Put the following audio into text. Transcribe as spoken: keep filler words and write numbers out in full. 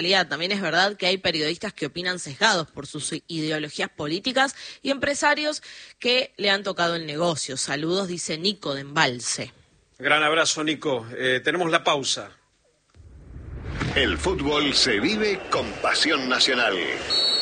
También es verdad que hay periodistas que opinan sesgados por sus ideologías políticas y empresarios que le han tocado el negocio. Saludos, dice Nico de Embalse. Gran abrazo, Nico. Eh, tenemos la pausa. El fútbol se vive con pasión nacional.